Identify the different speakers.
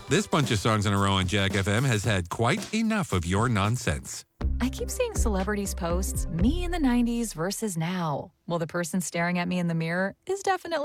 Speaker 1: This bunch of songs in a row on Jack FM has had quite enough of your nonsense.
Speaker 2: I keep seeing celebrities posts, me in the 90s versus now. Well, the person staring at me in the mirror is definitely